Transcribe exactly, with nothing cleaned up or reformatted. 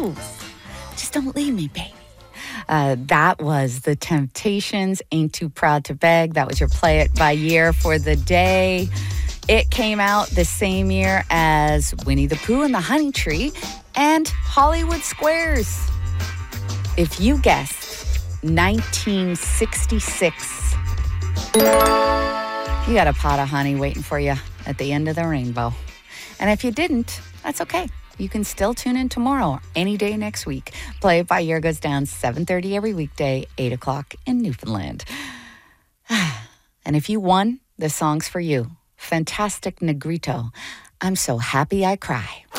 close. Just don't leave me, baby. Uh, that was The Temptations, Ain't Too Proud to Beg. That was your Play It by Year for the day. It came out the same year as Winnie the Pooh and the Honey Tree and Hollywood Squares. If you guessed nineteen sixty-six, you got a pot of honey waiting for you at the end of the rainbow. And if you didn't, that's okay. You can still tune in tomorrow or any day next week. Play It by Year goes down seven thirty every weekday, eight o'clock in Newfoundland. And if you won, this song's for you. Fantastic Negrito. I'm so happy I cry.